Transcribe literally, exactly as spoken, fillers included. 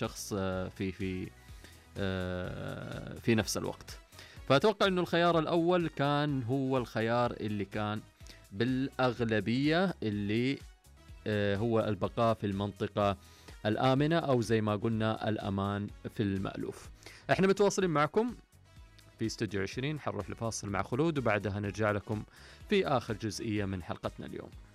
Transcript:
شخص في في في نفس الوقت. فأتوقع أنه الخيار الأول كان هو الخيار اللي كان بالأغلبية، اللي هو البقاء في المنطقة الآمنة، أو زي ما قلنا الأمان في المألوف. احنا متواصلين معكم في استوديو عشرين، حنروح لفاصل مع خلود وبعدها نرجع لكم في آخر جزئية من حلقتنا اليوم.